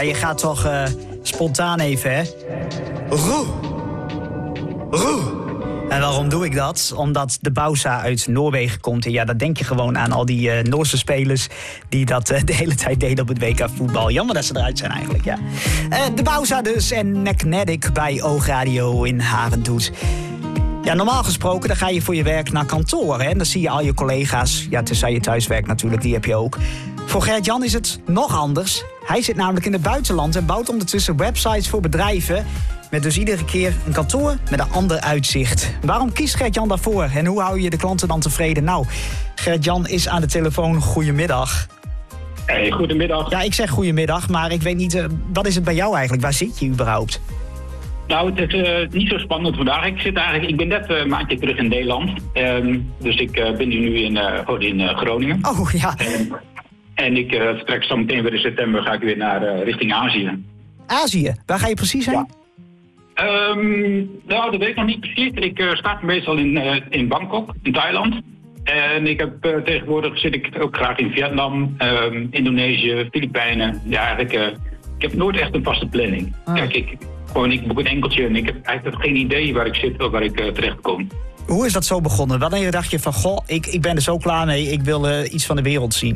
Je gaat toch spontaan even, hè? Roe! En waarom doe ik dat? Omdat de Bauza uit Noorwegen komt. En ja, dan denk je gewoon aan al die Noorse spelers die dat de hele tijd deden op het WK voetbal. Jammer dat ze eruit zijn eigenlijk, ja. De Bauza dus en Magnetic bij Oogradio in Harendoet. Ja, normaal gesproken dan ga je voor je werk naar kantoor, hè? En dan zie je al je collega's. Ja, tenzij je thuiswerkt natuurlijk, die heb je ook. Voor Gert-Jan is het nog anders. Hij zit namelijk in het buitenland en bouwt ondertussen websites voor bedrijven. Met dus iedere keer een kantoor met een ander uitzicht. Waarom kiest Gert-Jan daarvoor? En hoe hou je de klanten dan tevreden? Nou, Gert-Jan is aan de telefoon. Goedemiddag. Hey, goedemiddag. Ja, ik zeg goedemiddag, maar ik weet niet, wat is het bij jou eigenlijk? Waar zit je überhaupt? Nou, het is niet zo spannend vandaag. Ik ben net een maandje terug in Nederland. Dus ik ben nu in Groningen. Oh, ja. En ik vertrek zo meteen weer in september, ga ik weer naar richting Azië. Azië? Waar ga je precies heen? Ja. Nou, dat weet ik nog niet precies. Ik start meestal in Bangkok, in Thailand. En ik heb tegenwoordig zit ik ook graag in Vietnam, Indonesië, Filipijnen. Ja, ik heb nooit echt een vaste planning. Kijk, ik boek een enkeltje en ik heb eigenlijk geen idee waar ik zit of waar ik terecht kom. Hoe is dat zo begonnen? Wanneer dacht je van, goh, ik ben er zo klaar mee, ik wil iets van de wereld zien?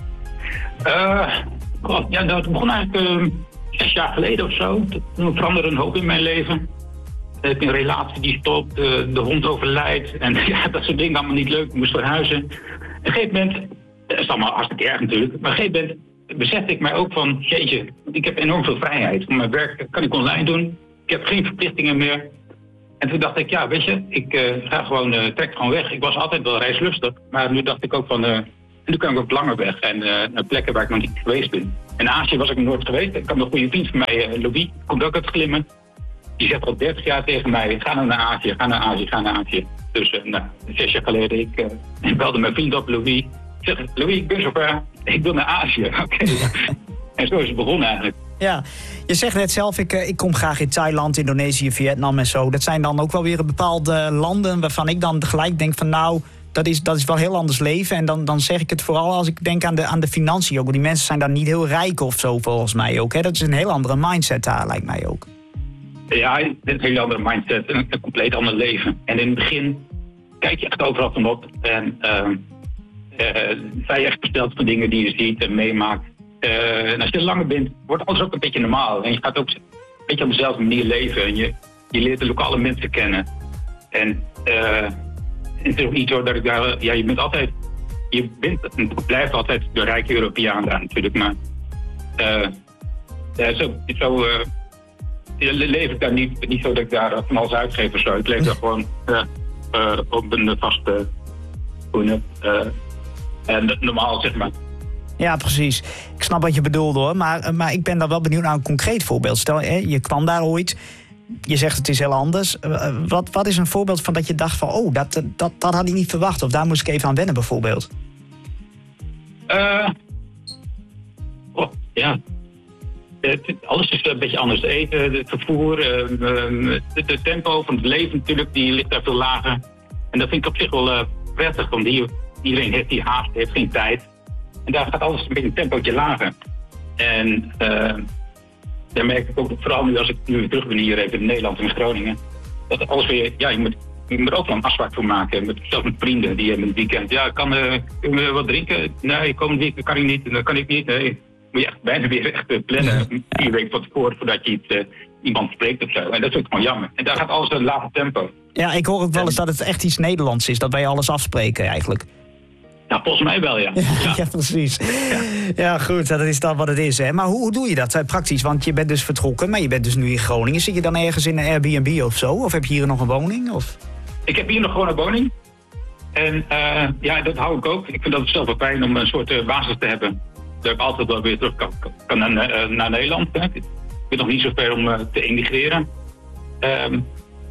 Dat begon eigenlijk 6 jaar geleden of zo. Toen veranderde een hoop in mijn leven. Ik heb een relatie die stopt, de hond overlijdt. En ja, dat soort dingen allemaal niet leuk. Ik moest verhuizen. Op een gegeven moment, dat is allemaal hartstikke erg natuurlijk. Maar op een gegeven moment besefte ik mij ook van, jeetje, ik heb enorm veel vrijheid. Voor mijn werk kan ik online doen. Ik heb geen verplichtingen meer. En toen dacht ik, ja, weet je, ik trek gewoon weg. Ik was altijd wel reislustig. Maar nu dacht ik ook van, nu kan ik ook langer weg. En naar plekken waar ik nog niet geweest ben. In Azië was ik nog nooit geweest. Ik had een goede vriend van mij, Louis, komt ook uit glimmen. Die zegt al 30 jaar tegen mij, ga nou naar Azië, ga naar Azië, ga naar Azië. Dus 6 jaar geleden, ik belde mijn vriend op, Louis. Ik zeg, Louis, ik ben zover, ik wil naar Azië. Oké. En zo is het begonnen eigenlijk. Ja, je zegt net zelf, ik kom graag in Thailand, Indonesië, Vietnam en zo. Dat zijn dan ook wel weer bepaalde landen waarvan ik dan gelijk denk van nou, dat is wel heel anders leven. En dan zeg ik het vooral als ik denk aan de financiën ook. Want die mensen zijn dan niet heel rijk of zo volgens mij ook. Hè? Dat is een heel andere mindset daar, lijkt mij ook. Ja, het is een hele andere mindset. Een compleet ander leven. En in het begin kijk je echt overal van op. En sta je echt besteld van dingen die je ziet en meemaakt. En als je er langer bent, wordt alles ook een beetje normaal. En je gaat ook een beetje op dezelfde manier leven. En je leert de lokale mensen kennen. En het is ook niet zo dat ik daar... Ja, je blijft altijd de rijke Europeaan daar natuurlijk. Maar zo leef ik daar niet zo dat ik daar van alles uitgeef of zo. Ik leef daar gewoon op een vaste... en normaal, zeg maar. Ja, precies. Ik snap wat je bedoelt hoor. Maar ik ben daar wel benieuwd naar een concreet voorbeeld. Stel, je kwam daar ooit. Je zegt het is heel anders. Wat is een voorbeeld van dat je dacht van... oh, dat had ik niet verwacht. Of daar moest ik even aan wennen bijvoorbeeld. Ja. Alles is een beetje anders. Eten, het vervoer, de tempo van het leven natuurlijk, die ligt daar veel lager. En dat vind ik op zich wel prettig, want iedereen heeft die haast, heeft geen tijd. En daar gaat alles een beetje een tempootje lager. En daar merk ik ook, vooral nu als ik nu weer terug ben hier even in Nederland, in Groningen, dat alles weer, ja, je moet er ook wel een afspraak voor maken. Zelfs met vrienden die hebben het weekend. Ja, kunnen we wat drinken? Nee, komend weekend kan ik niet. Dat kan ik niet. Nee. Moet je echt bijna weer echt plannen 4 weken van tevoren voordat je iemand spreekt of zo. En dat is ook gewoon jammer. En daar gaat alles in een lager tempo. Ja, ik hoor ook wel eens dat het echt iets Nederlands is. Dat wij alles afspreken eigenlijk. Ja, volgens mij wel, ja. Ja, precies. Ja, goed, dat is dan wat het is. Hè. Maar hoe doe je dat praktisch? Want je bent dus vertrokken, maar je bent dus nu in Groningen. Zit je dan ergens in een Airbnb of zo? Of heb je hier nog een woning? Of? Ik heb hier nog gewoon een woning. En ja, dat hou ik ook. Ik vind dat zelf wel fijn om een soort basis te hebben. Dat ik altijd wel weer terug kan naar Nederland. Hè. Ik ben nog niet zo ver om te emigreren.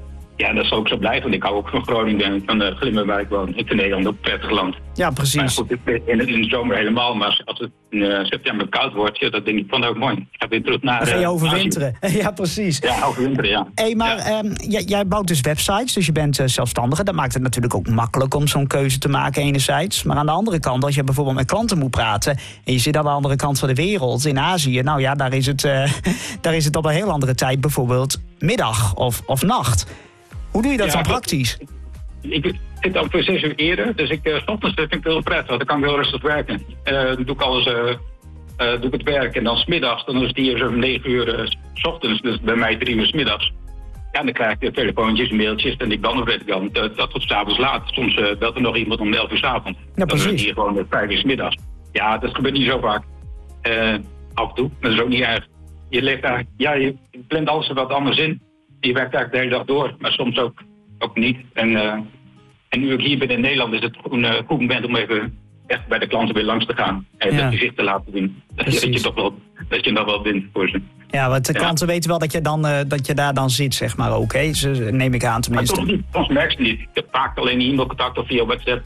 Ja, dat zal ook zo blijven, want ik hou ook van Groningen, van de Glimmen waar ik woon. Ik vind Nederland ook een prettig land. Ja, precies. Maar goed, in de zomer helemaal, maar als het in september koud wordt, ja, dat denk ik van ook mooi. Ik ga weer terug naar... Dan ga je overwinteren. Ja, precies. Ja, overwinteren, ja. Hey, maar jij bouwt dus websites, dus je bent zelfstandige. Dat maakt het natuurlijk ook makkelijk om zo'n keuze te maken enerzijds. Maar aan de andere kant, als je bijvoorbeeld met klanten moet praten en je zit aan de andere kant van de wereld, in Azië, nou ja, daar is het op een heel andere tijd, bijvoorbeeld middag of nacht. Hoe doe je dat dan praktisch? Ik zit al voor 6 uur eerder, dus ik ochtends vind ik heel prettig, want dan kan ik heel rustig werken. Dan doe ik alles, doe ik het werk en dan 's middags, dan is het hier zo'n 9 uur 's ochtends, dus bij mij 3 uur 's middags. Ja, dan krijg ik telefoontjes, mailtjes en ik beantwoord dan dat tot 's avonds laat. Soms belt er nog iemand om 11 uur 's avonds. Ja, precies. Dan is het hier gewoon 5 uur 's middags. Ja, dat gebeurt niet zo vaak. Af en toe, dat is ook niet erg. Je leeft eigenlijk, ja, je plant alles er wat anders in. Je werkt eigenlijk de hele dag door, maar soms ook niet. En nu ik hier ben in Nederland is het een goed moment om even echt bij de klanten weer langs te gaan. En dat gezicht te laten zien. Dat je nog wel wint voor ze. Ja, want de klanten weten wel dat je daar dan zit, zeg maar ook. Hè? Neem ik aan tenminste. Maar soms merk je niet. Ik heb vaak alleen e-mailcontact of via WhatsApp.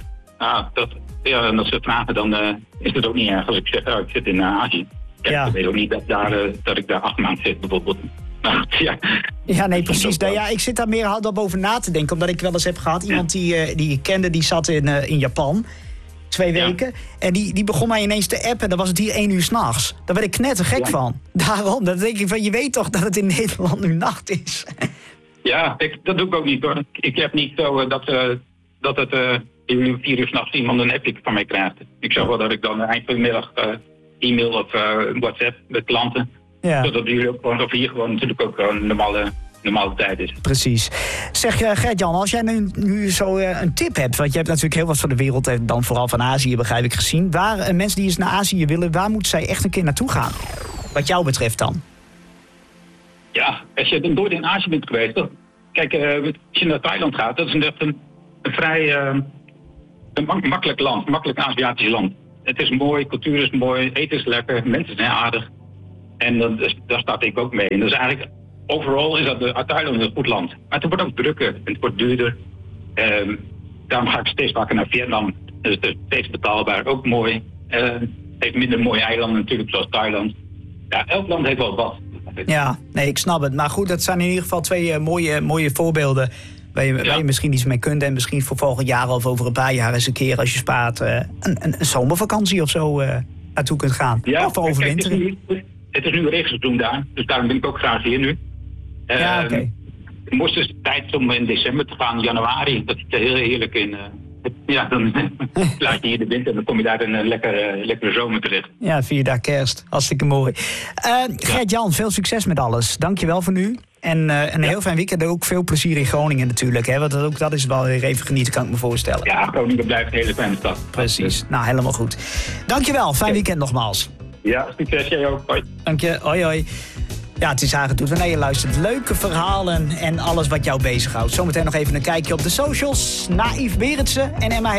En als ze vragen, dan is het ook niet erg als ik zeg, ik zit in Azië. Ik weet ook niet dat ik daar 8 maanden zit, bijvoorbeeld. Ja, nee, precies. Nou, ja, ik zit daar meer hard over na te denken. Omdat ik wel eens heb gehad, iemand die ik kende, die zat in Japan. 2 weken. En die begon mij ineens te appen. Dan was het hier 1 uur 's nachts. Daar werd ik knettergek van. Daarom, dan denk ik van, je weet toch dat het in Nederland nu nacht is. Ja, dat doe ik ook niet hoor. Ik heb niet zo dat het 4 uur 's nachts iemand een appje van mij krijgt. Ik zag wel dat ik dan eind van de middag e-mail of WhatsApp met klanten. Ja. Zodat hier gewoon natuurlijk ook gewoon normale tijd is. Precies. Zeg Gert-Jan, als jij nu zo een tip hebt, want je hebt natuurlijk heel wat van de wereld, dan vooral van Azië begrijp ik gezien. Waar mensen die eens naar Azië willen, waar moeten zij echt een keer naartoe gaan? Wat jou betreft dan? Ja, als je nooit in Azië bent geweest, toch? Kijk, als je naar Thailand gaat, dat is echt een vrij makkelijk land, makkelijk Aziatisch land. Het is mooi, cultuur is mooi, eten is lekker, mensen zijn aardig. En daar sta ik ook mee. En dat is eigenlijk, overal is dat Thailand een goed land. Maar het wordt ook drukker en het wordt duurder. Daarom ga ik steeds vaker naar Vietnam. Dus het is steeds betaalbaar, ook mooi. Het heeft minder mooie eilanden natuurlijk, zoals Thailand. Ja, elk land heeft wel wat. Ja, nee, ik snap het. Maar goed, dat zijn in ieder geval 2 mooie voorbeelden waar je misschien iets mee kunt. En misschien voor volgend jaar of over een paar jaar eens een keer, als je spaart, een zomervakantie of zo naartoe kunt gaan. Ja, of overwinteren. Het is nu regenseizoen daar, dus daarom ben ik ook graag hier nu. Oké. Het moest dus tijd om in december te gaan, januari. Dat is heel heerlijk in. Dan laat je hier de winter en dan kom je daar in een lekkere zomer terecht. Ja, 4 dagen kerst. Hartstikke mooi. Gert-Jan, veel succes met alles. Dankjewel voor nu. En een heel fijn weekend. Ook veel plezier in Groningen natuurlijk. Hè? Want ook dat is wel weer even genieten, kan ik me voorstellen. Ja, Groningen blijft een hele fijne stad. Precies. Nou, helemaal goed. Dankjewel. Fijn weekend nogmaals. Ja, succes jij ook. Hoi. Dank je. Hoi, hoi. Ja, het is Hagendoet. Wanneer je luistert. Leuke verhalen en alles wat jou bezighoudt. Zometeen nog even een kijkje op de socials. Naar Yves Berendsen en Emma